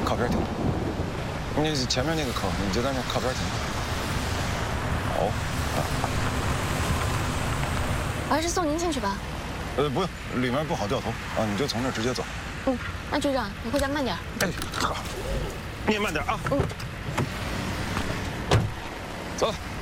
靠边停。你前面那个坑，你就在那靠边停。好。 我还是送您进去吧。 不用，里面不好掉头啊，你就从这儿直接走。 嗯，那局长，你回家慢点。 哎，好，你也慢点啊。 嗯。 走了。